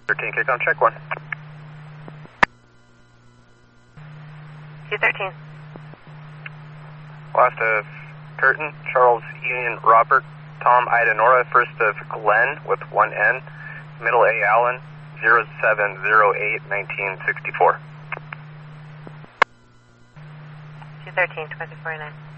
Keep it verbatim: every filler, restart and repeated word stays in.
thirteen, kick on check one. two thirteen. Last of Curtin, Charles Union Robert, Tom Ida Nora, first of Glenn with one N, middle A Allen, zero seven zero eight nineteen sixty-four. two thirteen, twenty forty-nine.